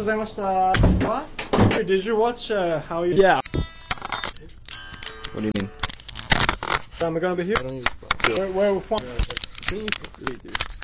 ございました。What? Did you watch how you... Yeah. What do you mean? I'm gonna be here. I don't use Where we from? Can you read, dude?